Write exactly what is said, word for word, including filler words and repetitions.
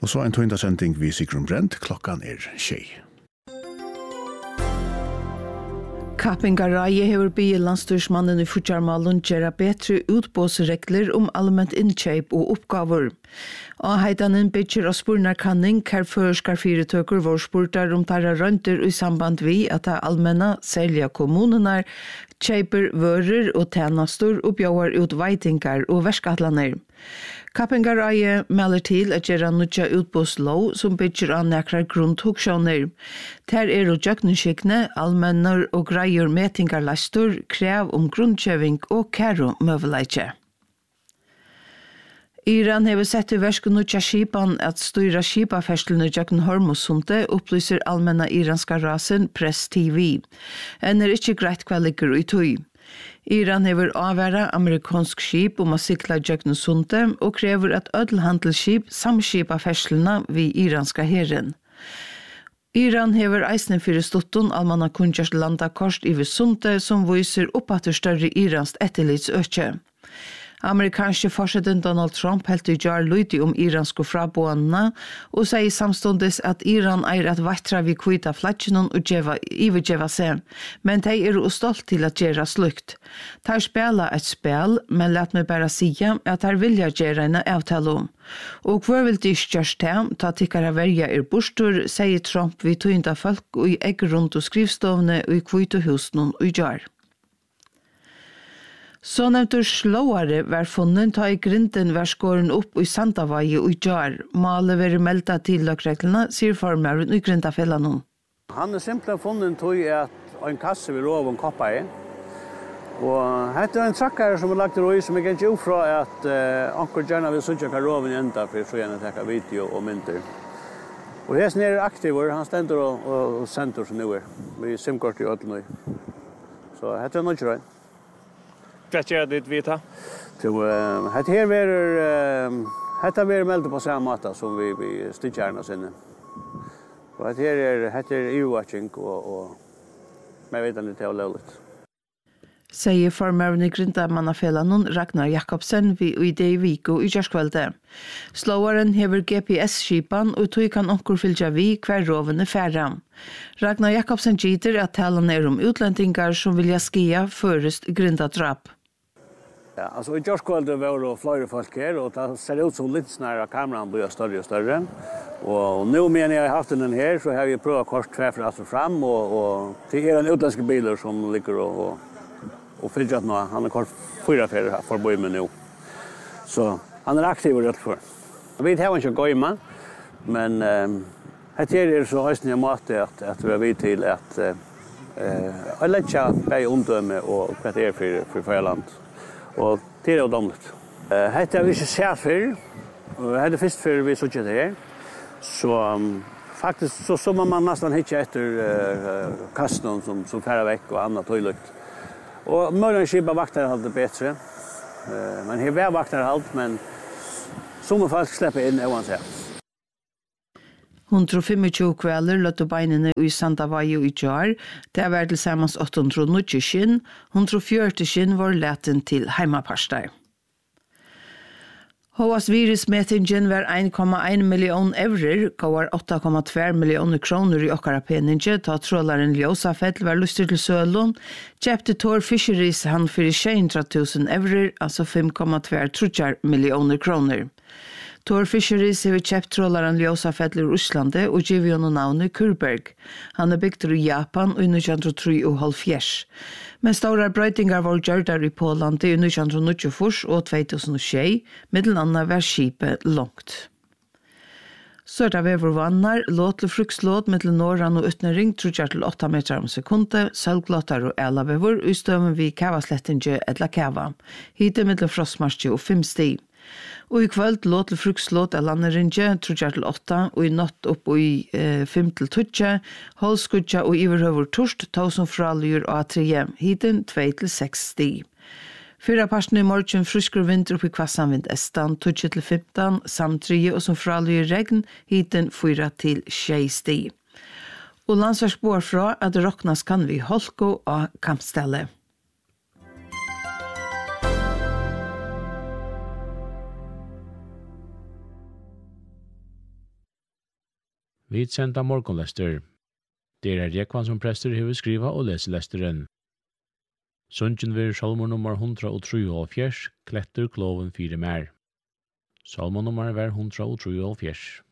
Og så en tøyndasending vi Sigrun Brent, klokkan er tjei. Kappingaræje hever bygge landstyrsmannen i Futjarmalen gjøre bedre utbåsregler om allmänt innkjøp og oppgaver. Og heidanen bygger og spurnar kanning hver førskar firetøker vår spurtar om tarra rønter i samband vi at det allmänna selja kommunene kjøper vører og tjenester og bjør ut veitingar og verskatlaner. Kappingaræje melder til at gjøre nødja utbåslov som bygger av nekrar grundhoksjoner. Ter er og jøkningskikne, allmennar og greier metingarlastor, krev om grundkjøving og kæro møveleitje. Iran hever sett i versk nødja skipan at styra skipaferstelene jøkken Hormuzsundet opplyser allmenna iranska rasen Press T V. En er ikke greit hva ligger i tøy. Iran hever avværa amerikansk skip om å sikla jøkken sundet og krever at ødelhandelsskip samskipa ferslene vid iranska herren. Iran hever eisne fyrir stuttun almanna kunjast landa korst i sundet som viser oppatter større iransk etterlidsøkje. Amerikanske forsetten Donald Trump helt i jar lyti om iranske fraboanna og sier samstundes at Iran eier at vatra vi kvita flatsjonen og djeva, ivergjeva seg, men de er stolt til at gjera slukt. De spela et spel, men let meg bare sige at de vilja gjera en avtale om. Og hvor vil de størst til, ta tikkara verja er bostur, sier Trump vi tøynda folk og i egg rundt og skrivstovne og i kvita husnum og jar. Så nevntur slåare var funnet ta i grinden var skåren opp i Sandavaje og i jar. Malet var melda til lagreglene, sier formaren i grindafellanen. Han er simpelthen funnet tog at en kasse vil lov om koppa i. Og hette er en trakkare som er lagt i roi som er ikke ufra at uh, anker gjerne vil sunnsja hva roven enda for så gjerne tekka video og mynter. Og hesten er aktiver, han stender og, og, og sender som nu er. Vi er simkort i ødelen. Så hette er nødvendig roi. Hva gjør det vi tar? Så uh, hette her verer, uh, hette verer meldt på samme måte som vi, vi styrkjærene sinne. Og hette her er, hette er e-watching og, og jeg vet ikke det er lovligt. Sier formøren i Grindamannafellanen Ragnar Jakobsen vi i det i Viko i kjørskvelde. Slåaren hever G P S-skipan og tog kan onkur fylgja vi hver rovene færre. Ragnar Jakobsen gitter at talen er om utlendingar som vilja skia førest Grindadrap. Ja, altså i kjørskvelde var det flere folk her, og det ser ut som litt snarere kameraen blir større og større. Og nu medan jag har haft den här så har vi prövat kort tvärför alltså fram och, och det är en utländsk bilar som ligger och, och, och fyllt att nu. Han är kort fyra färger för boj med nu. Så han är aktiv och rätt för. Jag vet här inte gå in men um, här är det så höjst nya mat att, att vi har vid till att uh, jag lägger bäg omdöme och vad det är för, för förland. Och det är omdömligt. Uh, här har vi inte sett för. Här är det först för vi såg det här. Så um, faktiskt så så man nästan hitta efter uh, kasten som som färra veck och annat höjligt. Och möjligen skipa vakter hade bättre. Uh, men här var vakter halt men som folk släpper in oavsett. hundrafemtjúgu kvelder løtte beinene i Sandavaje og i jar. Det var til sammans åtte hundre og nitti skinn. hundrafjøruti skinn var leten til heimaparstar. Håas virusmetingen var ein komma ein million eurer, går åtta komma två miljoner kroner i okkara peninge, ta trålaren Ljósafell var lustig til Sølund, kjøpte Tor Fisheries han for sju hundre tusen eurer, altså fem komma två miljoner kroner. Tor Fisheries har kjøpt trålaren Ljósafell i Russlande og givet honom navnet Kurberg. Han er bygd i Japan i nitton trettiotre. Men stora brøytingar var gjørdar i Poland i nitton nittiofyra og två tusen og sju, mellom annet var skipet langt. Sørta vevervannar, låt til frukslåt mellom norran og utnæring, trutjar til åtta meter om sekunde, sølglåtar og elavever, i støven vi kavaslettinge etla kava. Hite mellom frostmarsje og fem sti. Og i kvöld låt til frukslåt av landeringe, trutjar til åtta, og i natt opp i eh, fem til tutje, holdskudja og iverhøver torst, tusen fraljur og tre, hiten två til seks sti. Fyra parten i morgen frisker vinter opp i kvassanvind estan, tutje til femton, samtrie og som fraljur regn, hiten fyra til sju sti. Og landsverksbor fra at det råknas kan vi holko og kampstelle. Vi senda morgonlester. Det er Rekvan som prester hever skriva og lese lesteren. Sundjen vir salmor nummer hundra og tru og fjers, kletter kloven fire mer. Salmor nummer var hundra og tru og fjers.